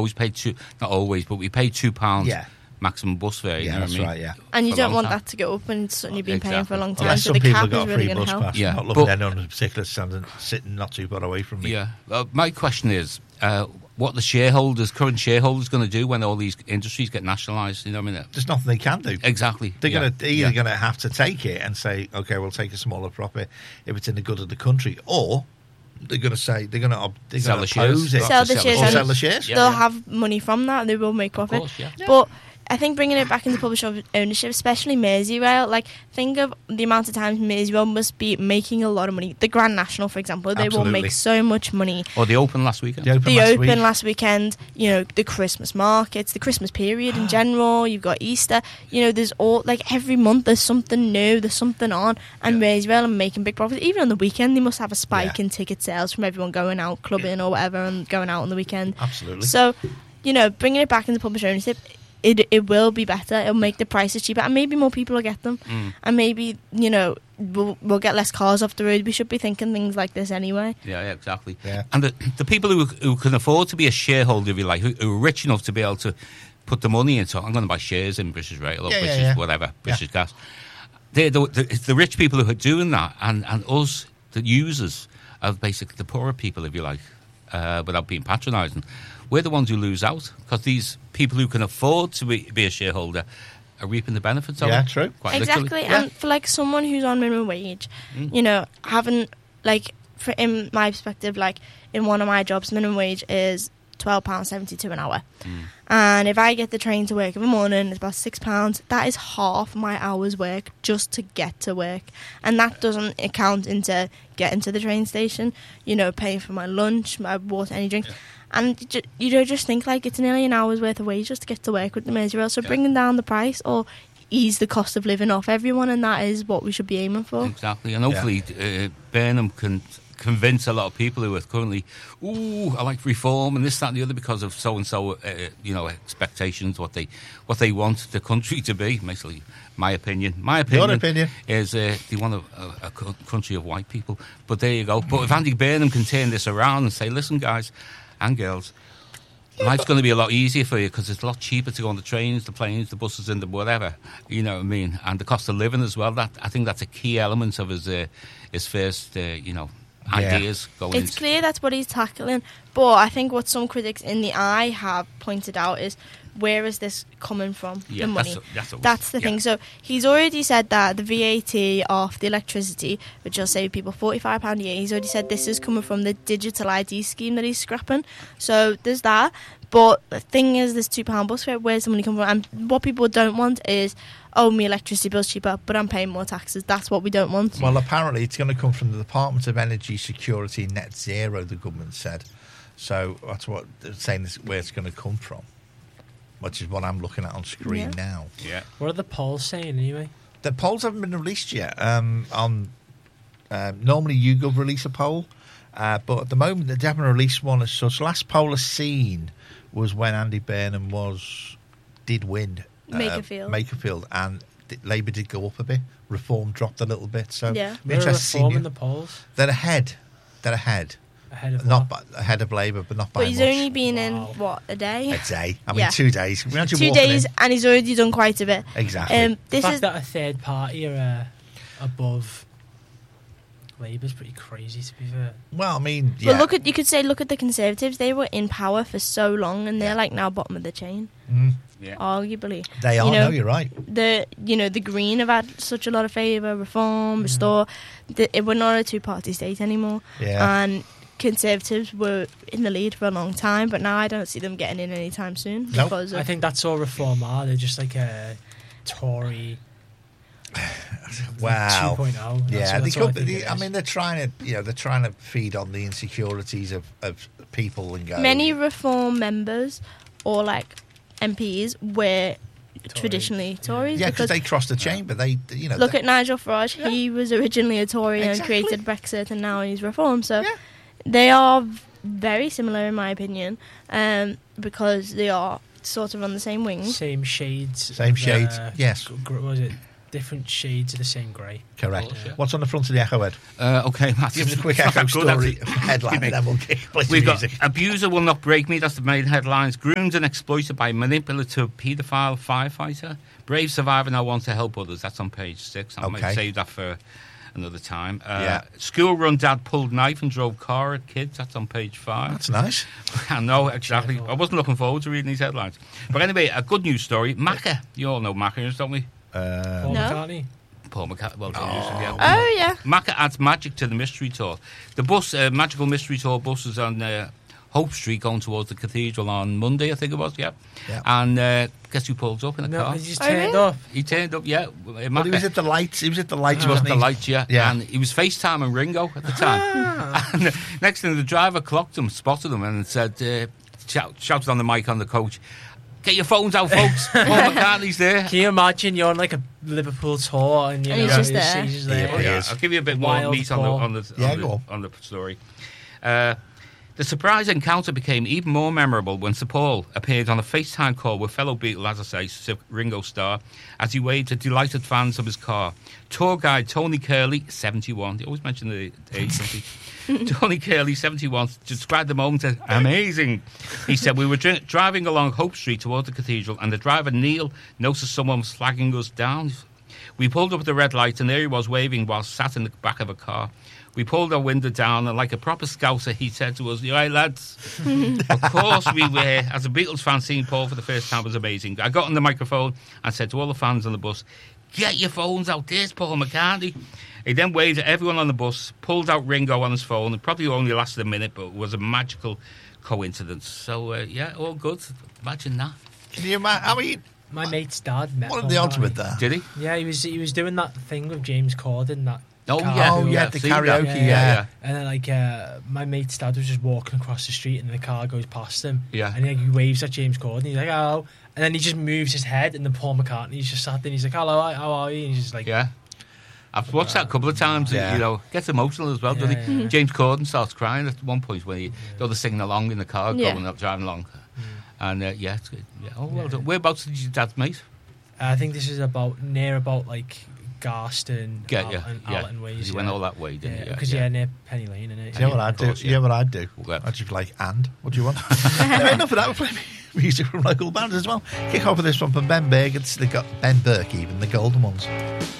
always paid not always, but we paid £2 maximum bus fare. You know that's what I mean? right. Yeah, and you don't want that to go up, and suddenly you've been paying for a long time. Unless so some the people cap have got is a really free going to bus help. pass. Yeah, Not looking at anyone in particular sitting not too far away from me. Yeah. My question is, what the current shareholders, going to do when all these industries get nationalised? You know what I mean? There's nothing they can do. Exactly. They're going to have to take it and say, okay, we'll take a smaller profit if it's in the good of the country, or they're going to say they're going to sell the shares. Sell the shares. Or sell the shares. They'll have money from that. They will make profit. Of course, But I think bringing it back into publisher ownership, especially Merseyrail, like think of the amount of times Merseyrail must be making a lot of money. The Grand National, for example, they will make so much money. Or the Open last weekend. The Open last weekend, you know, the Christmas markets, the Christmas period in general, you've got Easter, you know, there's all, like every month there's something new, there's something on, and Merseyrail are making big profits. Even on the weekend, they must have a spike in ticket sales from everyone going out clubbing or whatever and going out on the weekend. Absolutely. So, you know, bringing it back into publisher ownership, it will be better. It'll make the prices cheaper, and maybe more people will get them. And maybe, you know, we'll get less cars off the road. We should be thinking things like this anyway. Yeah, exactly. Yeah. And the people who can afford to be a shareholder, if you like, who are rich enough to be able to put the money into, I'm going to buy shares in British Rail or British Gas. They're the rich people who are doing that, and us, the users, are basically the poorer people, if you like, without being patronising. We're the ones who lose out, because these people who can afford to be a shareholder are reaping the benefits of it. Yeah, true. Quite Exactly. literally. And for like someone who's on minimum wage, you know, having like, in my perspective, like in one of my jobs, minimum wage is £12.72 an hour. And if I get the train to work in the morning, it's about £6. That is half my hour's work just to get to work. And that doesn't account into getting to the train station, you know, paying for my lunch, my water, any drink. And you don't just think like it's nearly an hour's worth of wage just to get to work with the Merseyrail. So bringing down the price or ease the cost of living off everyone, and that is what we should be aiming for. Exactly. And hopefully Burnham can convince a lot of people who are currently, I like reform and this, that and the other because of so-and-so, expectations, what they want the country to be. Basically, my opinion. Your opinion is they want a country of white people. But there you go. But if Andy Burnham can turn this around and say, listen, guys and girls, life's going to be a lot easier for you because it's a lot cheaper to go on the trains, the planes, the buses, and the whatever. You know what I mean? And the cost of living as well. I think that's a key element of his first, ideas going. It's clear that's what he's tackling. But I think what some critics in the Eye have pointed out is, where is this coming from? The money. That's the thing. So he's already said that the VAT off the electricity, which will save people £45 a year, he's already said this is coming from the digital ID scheme that he's scrapping. So there's that. But the thing is, this £2 bus fare, where's the money coming from? And what people don't want is, my electricity bill's cheaper, but I'm paying more taxes. That's what we don't want. Well, apparently it's going to come from the Department of Energy Security and Net Zero, the government said. So that's what they're saying is where it's going to come from, which is what I'm looking at on screen now. Yeah. What are the polls saying anyway? The polls haven't been released yet. Normally YouGov release a poll, but at the moment they haven't released one as such. Last poll I've seen was when Andy Burnham did win Makerfield, and Labour did go up a bit. Reform dropped a little bit. So they're Reform in the polls. They're ahead. Ahead of not ahead of Labour, but not by much. But he's only been in a day. A day. I mean, 2 days. Imagine 2 days, and he's already done quite a bit. Exactly. The fact that a third party are above Labour's pretty crazy, to be fair. Well, I mean, Well, look at the Conservatives. They were in power for so long, and they're like now bottom of the chain. Arguably, they are. No, you're right. The Green have had such a lot of favour. Reform, Restore. We're not a two-party state anymore. Yeah. And Conservatives were in the lead for a long time, but now I don't see them getting in anytime soon. Nope. Because I think that's all Reform are. They're just like a Tory. Wow. 2.0. They're trying to feed on the insecurities of people and go. Many Reform members or like MPs were traditionally Tories. Yeah, because they crossed the chamber. Look at Nigel Farage. He was originally a Tory and created Brexit, and now he's Reform. So they are very similar in my opinion, because they are sort of on the same wing. Same shades. Yes. Was it different shades of the same grey. Correct. course, yeah. What's on the front of the Echo Ed? Okay, Matt. Give us a quick It's not Echo that good, story headline, and then we'll play some We've got music. abuser will not break me. That's the main headlines. Groomed and exploited by manipulative paedophile firefighter. Brave survivor now wants to help others. That's on page 6. I might save that for another time. School run dad pulled knife and drove car at kids. That's on page 5. That's nice. I know, exactly. I wasn't looking forward to reading these headlines. But anyway, a good news story. Macca. You all know Macca, don't we? Paul McCartney. Paul McCartney. Well, Oh, yeah. Macca adds magic to the mystery tour. The bus, Magical Mystery Tour bus is on Hope Street going towards the cathedral on Monday, I think it was, yeah. And guess who pulls up in the car? He just turned up. He turned up, yeah. Well, he was at the lights. He was at the lights, He was wasn't at he? the lights, yeah. Yeah. And he was FaceTiming Ringo at the time. And next thing, the driver clocked him, spotted him, and said, shouted on the mic on the coach, "Get your phones out, folks. Paul McCartney's there." Can you imagine you're on like a Liverpool tour and he's just there. He's just there. Yeah. I'll give you a bit more Wild meat on the story. The surprise encounter became even more memorable when Sir Paul appeared on a FaceTime call with fellow Beatle, as I say, Ringo Starr, as he waved to delighted fans of his car. Tour guide Tony Curley, 71. They always mention the age, don't they? Tony Curley, 71, described the moment as amazing. He said, "We were driving along Hope Street towards the cathedral, and the driver, Neil, noticed someone was flagging us down. We pulled up at the red light, and there he was waving while sat in the back of a car. We pulled our window down, and like a proper scouser, he said to us, 'You all right, lads?' Of course we were. As a Beatles fan, seeing Paul for the first time was amazing. I got on the microphone and said to all the fans on the bus, 'Get your phones out, there's Paul McCartney.' He then waved at everyone on the bus, pulled out Ringo on his phone. It probably only lasted a minute, but it was a magical coincidence. So, all good. Imagine that. Can you imagine? I mean, My mate's dad met what are Paul the odds McCartney. with that? Did he? Yeah, he was doing that thing with James Corden, that Oh, car- yeah. the Seen that. karaoke, Yeah. And then my mate's dad was just walking across the street and the car goes past him. Yeah. And he waves at James Corden. He's like, "Hello," and then he just moves his head, and then Paul McCartney's just sat there. And he's like, "Hello, how are you?" And he's just like, Yeah. I've watched that a couple of times. Yeah. Gets emotional as well, doesn't he? Yeah. James Corden starts crying at one point when they're singing along in the car, going up, driving along. And it's good. Yeah. Oh, well done. Whereabouts did your dad meet? I think this is near like Garston and Alton ways. He went all that way, didn't he? Because near Penny Lane, innit? You know what I'd do? course, yeah. You know what I'd do? What? I'd just be like, "And what do you want?" Anyway, enough of that. We're playing music from local bands as well. Kick off with this one from Ben Berg. They've got Ben Burke, even the Golden Ones.